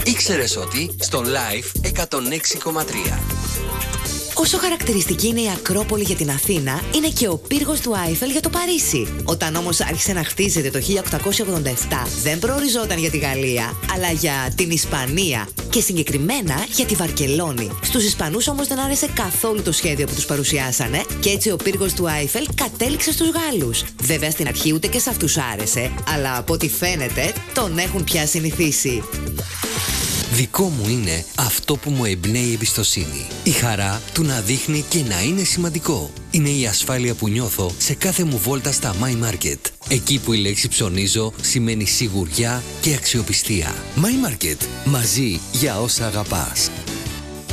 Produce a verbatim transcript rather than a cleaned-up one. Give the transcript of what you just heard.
Ήξερες ότι στο Live εκατόν έξι κόμμα τρία. Όσο χαρακτηριστική είναι η Ακρόπολη για την Αθήνα, είναι και ο πύργος του Άιφελ για το Παρίσι. Όταν όμως άρχισε να χτίζεται το χίλια οκτακόσια ογδόντα επτά, δεν προοριζόταν για τη Γαλλία, αλλά για την Ισπανία και συγκεκριμένα για τη Βαρκελόνη. Στους Ισπανούς όμως δεν άρεσε καθόλου το σχέδιο που τους παρουσιάσανε και έτσι ο πύργος του Άιφελ κατέληξε στους Γάλλους. Βέβαια στην αρχή ούτε και σε αυτούς άρεσε, αλλά από ό,τι φαίνεται τον έχουν πια συνηθίσει. Δικό μου είναι αυτό που μου εμπνέει εμπιστοσύνη. Η χαρά του να δείχνει και να είναι σημαντικό. Είναι η ασφάλεια που νιώθω σε κάθε μου βόλτα στα My Market. Εκεί που η λέξη ψωνίζω σημαίνει σιγουριά και αξιοπιστία. My Market. Μαζί για όσα αγαπάς.